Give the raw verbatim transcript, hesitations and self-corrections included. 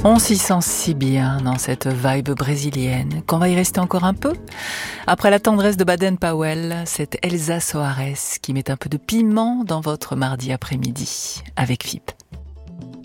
On s'y sent si bien dans cette vibe brésilienne qu'on va y rester encore un peu. Après la tendresse de Baden-Powell, c'est Elsa Soares qui met un peu de piment dans votre mardi après-midi avec F I P.